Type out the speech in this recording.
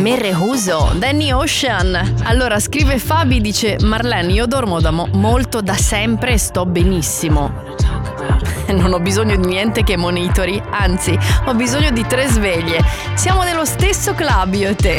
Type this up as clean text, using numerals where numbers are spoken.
Me rehuso, Danny Ocean. Allora scrive Fabi, dice: Marlene, io dormo molto da sempre e sto benissimo. Non ho bisogno di niente che monitori, anzi ho bisogno di 3 sveglie. Siamo nello stesso club io e te.